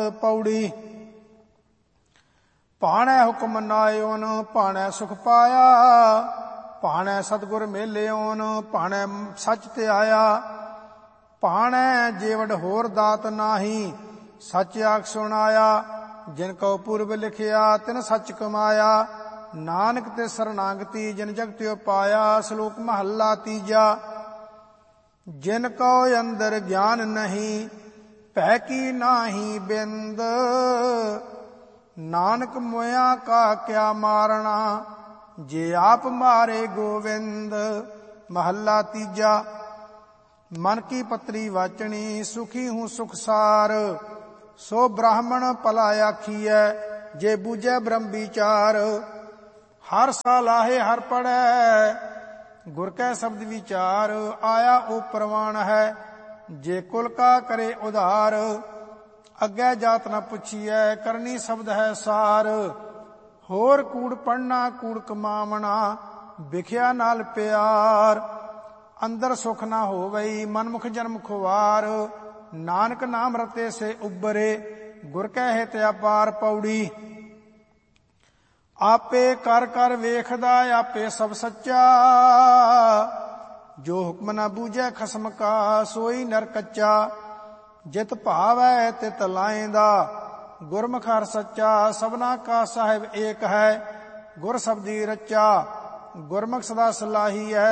ਪੌੜੀ। ਭਾਣੈ ਹੁਕਮ ਨਾਇਓਨ ਭਾਣੈ ਸੁਖ ਪਾਇਆ, ਭਾਣੈ ਸਤਿਗੁਰ ਮੇਲਿਓਨ ਭਾਣੈ ਸੱਚ ਧਿਆਇਆ। ਭਾਣੈ ਜੀਵੜ ਹੋਰ ਦਾਤ ਨਾਹੀ ਸੱਚ ਆਖ ਸੁਣਾਇਆ, ਜਿਨ ਕਉ ਪੂਰਬ ਲਿਖਿਆ ਤਿਨ ਸੱਚ ਕਮਾਇਆ। ਨਾਨਕ ਤੇ ਸਰਨਾਗਤੀ ਜਿਨ ਜਗਤਿ ਪਾਇਆ, ਸ਼ਲੋਕ ਮਹੱਲਾ ਤੀਜਾ। ਜਿਨ ਕਉ ਅੰਦਰ ਗਿਆਨ ਨਹੀਂ ਭੈ ਕੀ ਨਾਹੀ ਬਿੰਦ, ਨਾਨਕ ਮੋਇਆ ਕਾ ਕਿਆ ਮਾਰਣਾ ਜੇ ਆਪ ਮਾਰੇ ਗੋਵਿੰਦ। ਮਹੱਲਾ ਤੀਜਾ। ਮਨ ਕੀ ਪਤਰੀ ਵਾਚਣੀ ਸੁਖੀ ਹੂੰ ਸੁਖ ਸਾਰ, ਸੋ ਬ੍ਰਾਹਮਣ ਭਲਾ ਆਖੀਐ ਜੇ ਬੂਝੈ ਬ੍ਰਹਮ ਵਿਚਾਰ। ਹਰ ਸਾਲਾਹੇ ਹਰ ਪੜੈ ਗੁਰ ਕੈ ਸ਼ਬਦ ਵਿਚਾਰ, ਆਇਆ ਉਹ ਪ੍ਰਵਾਨ ਹੈ ਜੇ ਕੁਲ ਕਾ ਕਰੇ ਉਧਾਰ। ਅੱਗੇ ਜਾਤ ਨਾ ਪੁੱਛੀਐ ਕਰਨੀ ਸ਼ਬਦ ਹੈ ਸਾਰ, ਹੋਰ ਕੂੜ ਪੜਨਾ ਕੂੜ ਕਮਾਵਣਾ ਵਿਖਿਆ ਨਾਲ ਪਿਆਰ। ਅੰਦਰ ਸੁਖ ਨਾ ਹੋਵਈ ਮਨਮੁਖ ਜਨਮ ਖੁਆਰ, ਨਾਨਕ ਨਾਮ ਰਤੇ ਸੇ ਉਬਰੇ ਗੁਰ ਕੈ ਹਿਤ ਅਪਾਰ। ਪੌੜੀ। ਆਪੇ ਕਰ ਕਰ ਵੇਖਦਾ ਆਪੇ ਸਭ ਸੱਚਾ, ਜੋ ਹੁਕਮ ਨਾ ਬੂਝੈ ਖਸਮ ਕਾ ਸੋਈ ਨਰ ਕੱਚਾ। ਜਿਤ ਭਾਵੈ ਤਿਤ ਲਾਇਂਦਾ ਗੁਰਮੁਖ ਹਰਿ ਸੱਚਾ, ਸਭਨਾ ਕਾ ਸਾਹਿਬ ਏਕ ਹੈ ਗੁਰ ਸ਼ਬਦੀ ਰਚਾ। ਗੁਰਮੁਖ ਸਦਾ ਸਲਾਹੀ ਹੈ